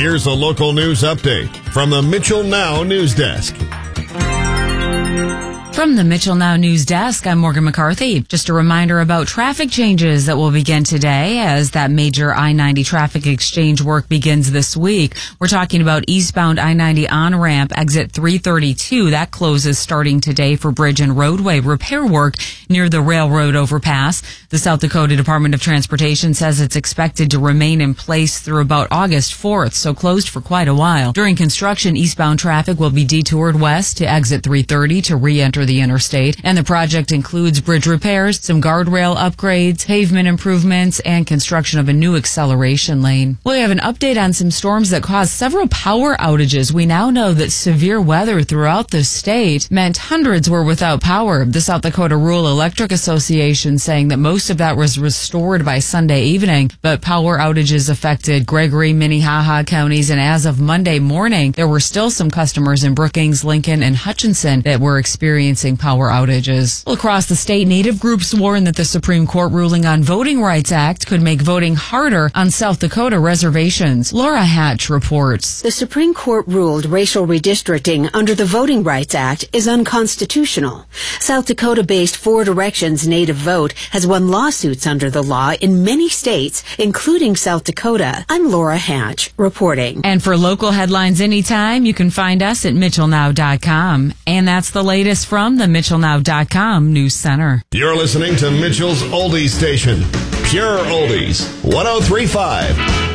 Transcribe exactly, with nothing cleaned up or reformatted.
Here's a local news update from the Mitchell Now News Desk. From the Mitchell Now News Desk, I'm Morgan McCarthy. Just a reminder about traffic changes that will begin today as that major I ninety traffic exchange work begins this week. We're talking about eastbound I ninety on-ramp, exit three thirty-two. That closes starting today for bridge and roadway repair work near the railroad overpass. The South Dakota Department of Transportation says it's expected to remain in place through about August fourth, so closed for quite a while. During construction, eastbound traffic will be detoured west to exit three thirty to re-enter the interstate, and the project includes bridge repairs, some guardrail upgrades, pavement improvements, and construction of a new acceleration lane. We have an update on some storms that caused several power outages. We now know that severe weather throughout the state meant hundreds were without power. The South Dakota Rural Electric Association saying that most of that was restored by Sunday evening, but power outages affected Gregory, Minnehaha counties, and as of Monday morning, there were still some customers in Brookings, Lincoln, and Hutchinson that were experiencing power outages. Well, across the state, Native groups warn that the Supreme Court ruling on Voting Rights Act could make voting harder on South Dakota reservations. Laura Hatch reports. The Supreme Court ruled racial redistricting under the Voting Rights Act is unconstitutional. South Dakota-based Four Directions Native Vote has won lawsuits under the law in many states, including South Dakota. I'm Laura Hatch reporting. And for local headlines anytime, you can find us at mitchell now dot com. And that's the latest from the mitchell now dot com News Center. You're listening to Mitchell's Oldies Station, Pure Oldies, one oh three point five.